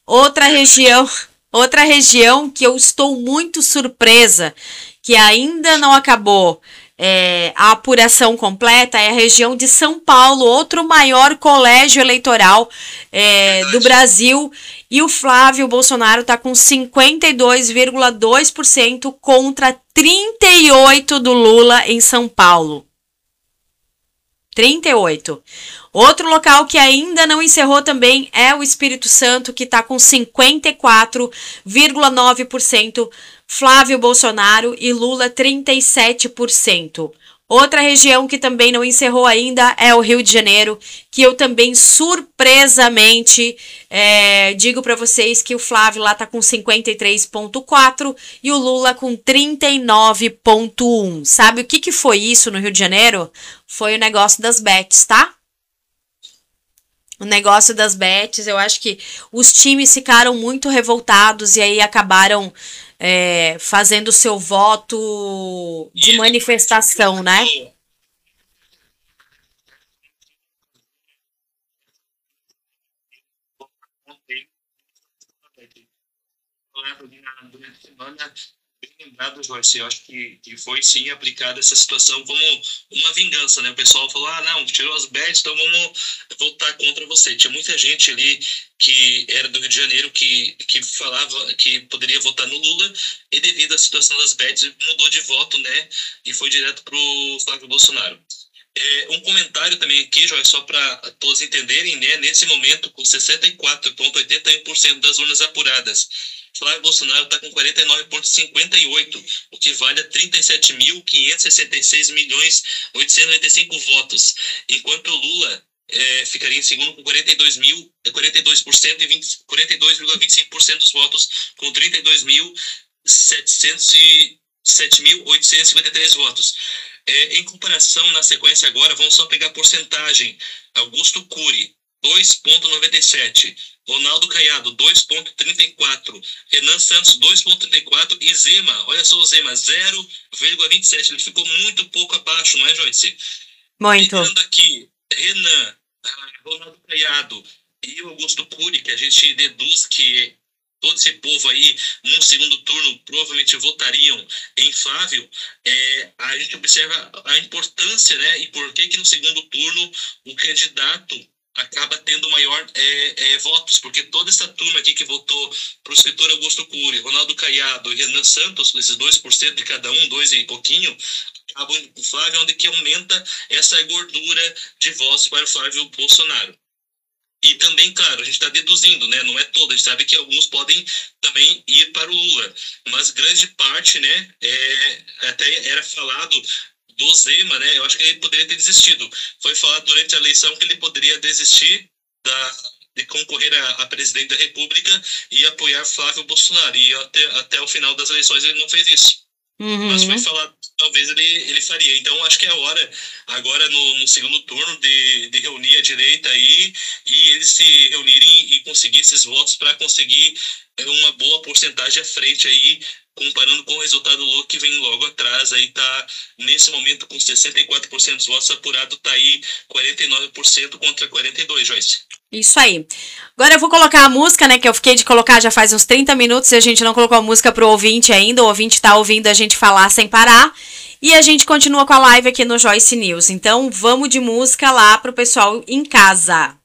Outra região, outra região que eu estou muito surpresa, que ainda não acabou a apuração completa, é a região de São Paulo, outro maior colégio eleitoral do Brasil. E o Flávio Bolsonaro está com 52,2% contra 38% do Lula em São Paulo. 38%. Outro local que ainda não encerrou também é o Espírito Santo, que está com 54,9%, Flávio Bolsonaro e Lula 37%. Outra região que também não encerrou ainda é o Rio de Janeiro, que eu também surpresamente digo para vocês que o Flávio lá tá com 53,4% e o Lula com 39,1%. Sabe o que foi isso no Rio de Janeiro? Foi o negócio das bets, tá? O negócio das bets, eu acho que os times ficaram muito revoltados e aí acabaram fazendo o seu voto de manifestação, né? Durante a semana, bem lembrado, Joyce, eu acho que foi sim aplicada essa situação como uma vingança, né? O pessoal falou, não, tirou as bets, então vamos votar contra você. Tinha muita gente ali que era do Rio de Janeiro que falava que poderia votar no Lula e devido à situação das bets mudou de voto, né? E foi direto pro Flávio Bolsonaro. Um comentário também aqui, Joyce, só para todos entenderem, né? Nesse momento, com 64,81% das urnas apuradas, Flávio Bolsonaro está com 49,58%, o que vale a 37.566.895 votos, enquanto o Lula ficaria em segundo com 42% e 42,25% dos votos, com 7.853 votos. Em comparação, na sequência agora, vamos só pegar a porcentagem. Augusto Cury, 2,97%. Ronaldo Caiado, 2,34%. Renan Santos, 2,34%. E Zema, olha só o Zema, 0,27%. Ele ficou muito pouco abaixo, não é, Joyce? Muito. Pegando aqui, Renan, Ronaldo Caiado e o Augusto Cury, que a gente deduz que todo esse povo aí, no segundo turno, provavelmente votariam em Flávio, a gente observa a importância, né, e por que no segundo turno o candidato acaba tendo maior votos, porque toda essa turma aqui que votou para o escritor Augusto Cury, Ronaldo Caiado e Renan Santos, esses 2% de cada um, 2 e pouquinho, acabam indo para o Flávio, onde que aumenta essa gordura de votos para o Flávio Bolsonaro. E também, claro, a gente está deduzindo, né? Não é todo, a gente sabe que alguns podem também ir para o Lula, mas grande parte, né? Até era falado do Zema, né? Eu acho que ele poderia ter desistido. Foi falado durante a eleição que ele poderia desistir de concorrer a presidente da República e apoiar Flávio Bolsonaro. E até o final das eleições ele não fez isso. Mas foi falado, talvez ele faria. Então, acho que é a hora, agora no segundo turno, de reunir a direita aí e eles se reunirem e conseguir esses votos para conseguir uma boa porcentagem à frente aí, comparando com o resultado do Lula, que vem logo atrás. Aí tá, nesse momento, com 64% dos votos apurados, tá aí 49% contra 42%, Joyce. Isso aí. Agora eu vou colocar a música, né, que eu fiquei de colocar já faz uns 30 minutos e a gente não colocou a música pro ouvinte ainda, o ouvinte tá ouvindo a gente falar sem parar, e a gente continua com a live aqui no Joyce News. Então vamos de música lá pro pessoal em casa.